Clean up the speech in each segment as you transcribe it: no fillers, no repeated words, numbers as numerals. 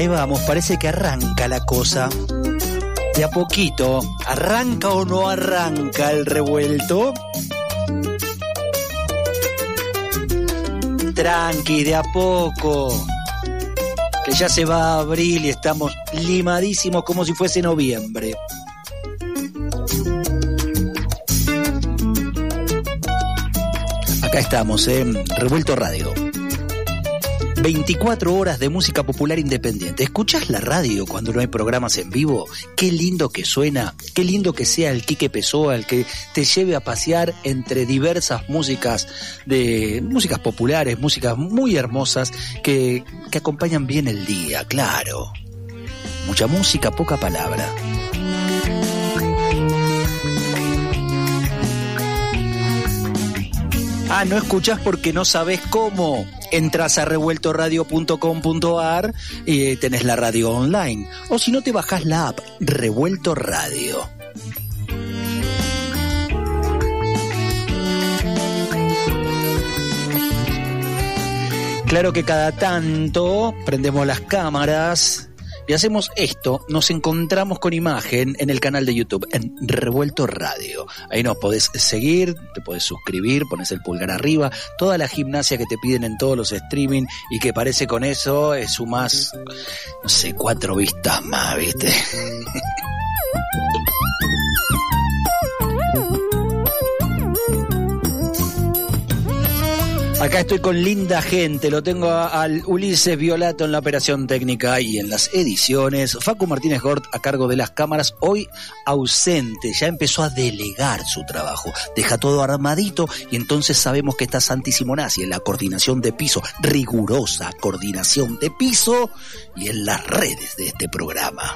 Ahí vamos, parece que arranca la cosa. De a poquito, ¿arranca o no arranca el revuelto? Tranqui, de a poco. Que ya se va abril y estamos limadísimos como si fuese noviembre. Acá estamos en Revuelto Radio. 24 horas de música popular independiente. ¿Escuchás la radio cuando no hay programas en vivo? Qué lindo que suena, qué lindo que sea el Quique Pessoa el que te lleve a pasear entre diversas músicas populares, músicas muy hermosas que acompañan bien el día, claro. Mucha música, poca palabra. Ah, ¿no escuchás porque no sabés cómo? Entras a revueltoradio.com.ar y tenés la radio online. O si no, te bajás la app Revuelto Radio. Claro que cada tanto prendemos las cámaras y hacemos esto, nos encontramos con imagen en el canal de YouTube, en Revuelto Radio. Ahí nos podés seguir, te podés suscribir, pones el pulgar arriba, toda la gimnasia que te piden en todos los streaming y que parece con eso sumás, no sé, 4 vistas más, ¿viste? Acá estoy con linda gente, lo tengo al Ulises Violato en la operación técnica y en las ediciones. Facu Martínez Gort a cargo de las cámaras, hoy ausente, ya empezó a delegar su trabajo. Deja todo armadito y entonces sabemos que está Santi Simonazzi en la coordinación de piso, rigurosa coordinación de piso y en las redes de este programa.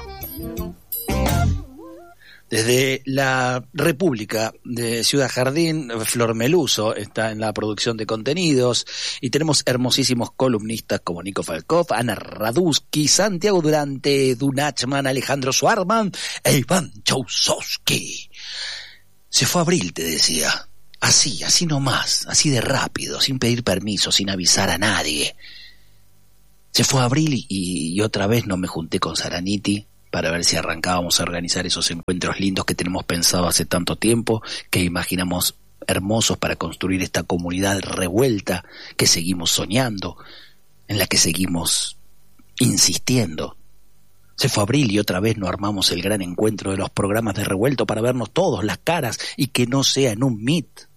Desde la República de Ciudad Jardín, Flor Meluso está en la producción de contenidos y tenemos hermosísimos columnistas como Nico Falkov, Ana Raduski, Santiago Durante, Dunachman, Alejandro Schwarman e Iván Chausowski. Se fue abril, te decía. Así nomás, así de rápido, sin pedir permiso, sin avisar a nadie. Se fue abril y otra vez no me junté con Saraniti para ver si arrancábamos a organizar esos encuentros lindos que tenemos pensado hace tanto tiempo, que imaginamos hermosos para construir esta comunidad revuelta que seguimos soñando, en la que seguimos insistiendo. Se fue abril y otra vez no armamos el gran encuentro de los programas de Revuelto para vernos todos las caras y que no sea en un meet.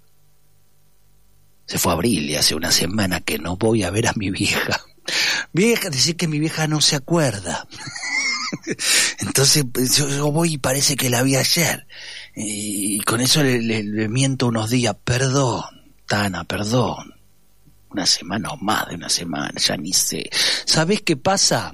Se fue abril y hace una semana que no voy a ver a mi vieja. Decir que mi vieja no se acuerda. Entonces yo voy y parece que la vi ayer y con eso le miento unos días. Perdón, Tana, perdón. Una semana o más de una semana, ya ni sé. ¿Sabés qué pasa?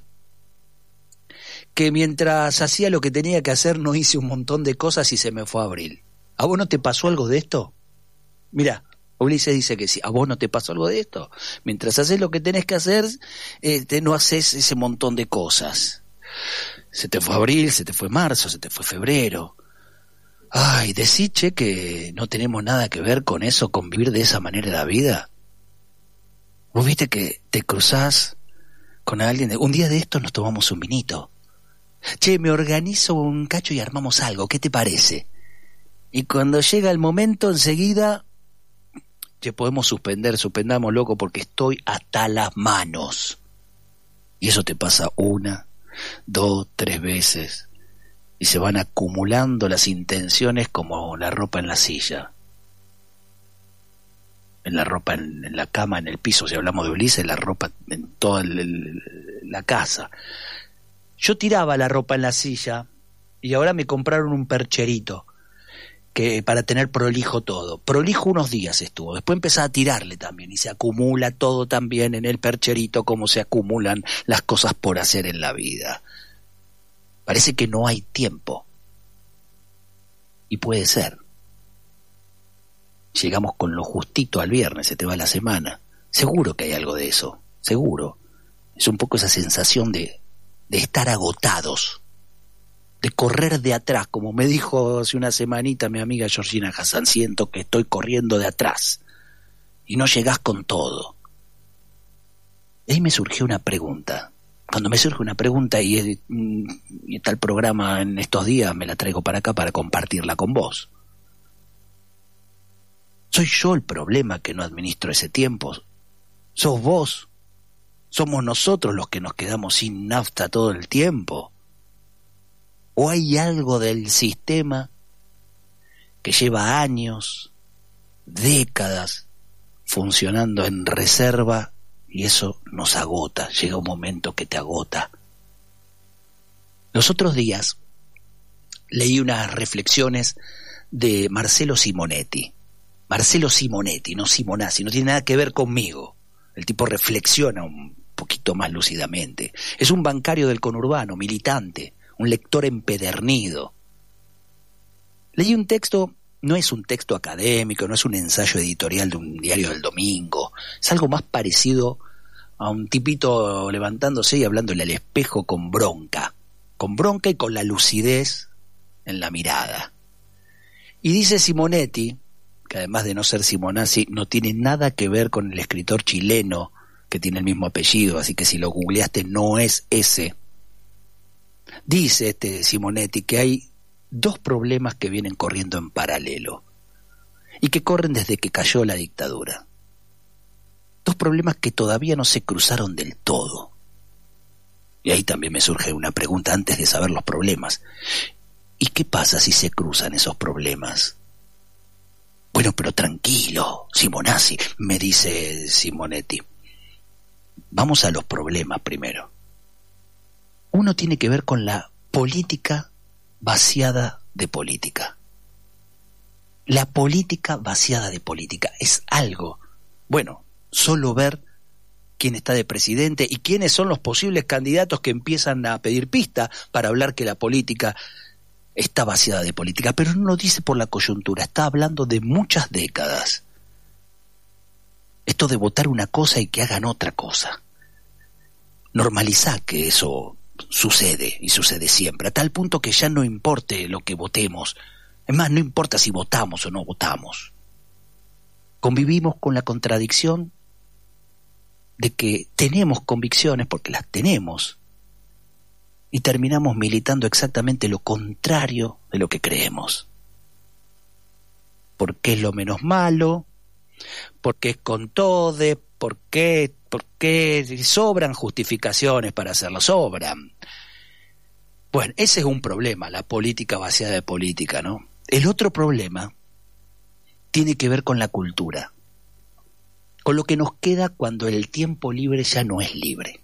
Que mientras hacía lo que tenía que hacer no hice un montón de cosas y se me fue abril. ¿A vos no te pasó algo de esto? Mirá, Ulises dice que sí. ¿A vos no te pasó algo de esto? Mientras haces lo que tenés que hacer, no haces ese montón de cosas. Se te fue abril, se te fue marzo, se te fue febrero. Ay, decí, che, que no tenemos nada que ver con eso, con vivir de esa manera la vida. Vos viste que te cruzás con alguien, un día de esto nos tomamos un vinito. Che, me organizo un cacho y armamos algo, ¿qué te parece? Y cuando llega el momento, enseguida, che, podemos suspendamos, loco, porque estoy hasta las manos. Y eso te pasa 1, 2, 3 veces y se van acumulando las intenciones como la ropa en la silla, en la ropa en la cama, en el piso, si hablamos de Ulises, la ropa en toda la casa. Yo tiraba la ropa en la silla y ahora me compraron un percherito que para tener prolijo todo. Prolijo unos días estuvo, después empecé a tirarle también y se acumula todo también en el percherito, como se acumulan las cosas por hacer en la vida. Parece que no hay tiempo. Y puede ser. Llegamos con lo justito al viernes, se te va la semana. Seguro que hay algo de eso, seguro. Es un poco esa sensación de estar agotados, de correr de atrás, como me dijo hace una semanita mi amiga Georgina Hassan, siento que estoy corriendo de atrás y no llegás con todo. Y ahí me surgió una pregunta, cuando me surge una pregunta y está el programa en estos días, me la traigo para acá para compartirla con vos. ¿Soy yo el problema que no administro ese tiempo? ¿Sos vos? ¿Somos nosotros los que nos quedamos sin nafta todo el tiempo? ¿O hay algo del sistema que lleva años, décadas, funcionando en reserva y eso nos agota? Llega un momento que te agota. Los otros días leí unas reflexiones de Marcello Simonetti. Marcello Simonetti, no Simonazzi, no tiene nada que ver conmigo. El tipo reflexiona un poquito más lúcidamente. Es un bancario del conurbano, militante, un lector empedernido. Leí un texto, no es un texto académico, no es un ensayo editorial de un diario del domingo, es algo más parecido a un tipito levantándose y hablándole al espejo con bronca y con la lucidez en la mirada. Y dice Simonetti, que además de no ser Simonazzi, no tiene nada que ver con el escritor chileno que tiene el mismo apellido, así que si lo googleaste no es ese. Dice Simonetti que hay dos problemas que vienen corriendo en paralelo y que corren desde que cayó la dictadura. Dos problemas que todavía no se cruzaron del todo. Y ahí también me surge una pregunta antes de saber los problemas. ¿Y qué pasa si se cruzan esos problemas? Bueno, pero tranquilo, Simonazzi, me dice Simonetti. Vamos a los problemas primero. Uno tiene que ver con la política vaciada de política. La política vaciada de política es algo, bueno, solo ver quién está de presidente y quiénes son los posibles candidatos que empiezan a pedir pista para hablar que la política está vaciada de política, pero no lo dice por la coyuntura, está hablando de muchas décadas. Esto de votar una cosa y que hagan otra cosa. Normalizá que eso sucede y sucede siempre, a tal punto que ya no importe lo que votemos. Es más, no importa si votamos o no votamos. Convivimos con la contradicción de que tenemos convicciones porque las tenemos y terminamos militando exactamente lo contrario de lo que creemos. Porque es lo menos malo, porque es con todo, porque sobran justificaciones para hacerlo, sobran. Bueno, ese es un problema, la política vaciada de política, ¿no? El otro problema tiene que ver con la cultura, con lo que nos queda cuando el tiempo libre ya no es libre.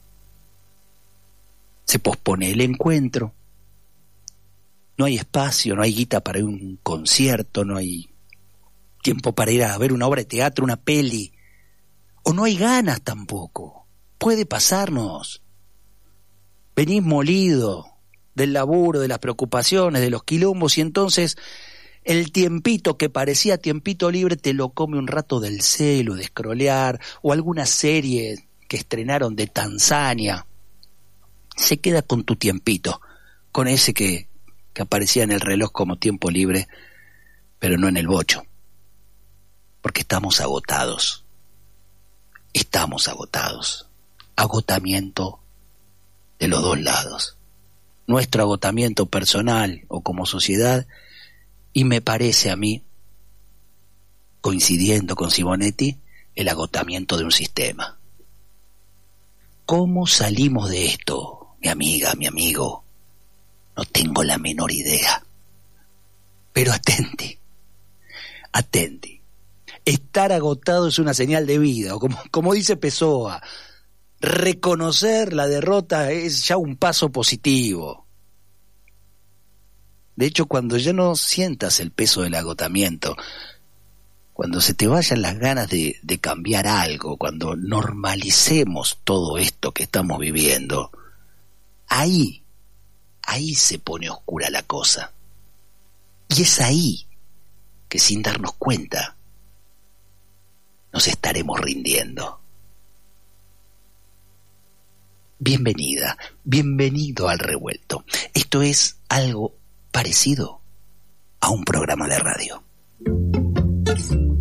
Se pospone el encuentro, no hay espacio, no hay guita para ir a un concierto, no hay tiempo para ir a ver una obra de teatro, una peli, o no hay ganas tampoco. Puede pasarnos. Venís molido del laburo, de las preocupaciones, de los quilombos, y entonces el tiempito que parecía tiempito libre te lo come un rato del celu, de scrollear, o alguna serie que estrenaron de Tanzania. Se queda con tu tiempito, con ese que aparecía en el reloj como tiempo libre, pero no en el bocho. Porque estamos agotados. Agotamiento de los dos lados. Nuestro agotamiento personal o como sociedad, y me parece a mí, coincidiendo con Simonetti, el agotamiento de un sistema. ¿Cómo salimos de esto, mi amiga, mi amigo? No tengo la menor idea. Pero atenti. Estar agotado es una señal de vida, o como dice Pessoa, reconocer la derrota es ya un paso positivo. De hecho, cuando ya no sientas el peso del agotamiento, cuando se te vayan las ganas de cambiar algo, cuando normalicemos todo esto que estamos viviendo, ahí se pone oscura la cosa. Y es ahí que sin darnos cuenta nos estaremos rindiendo. Bienvenida, bienvenido al Revuelto. Esto es algo parecido a un programa de radio.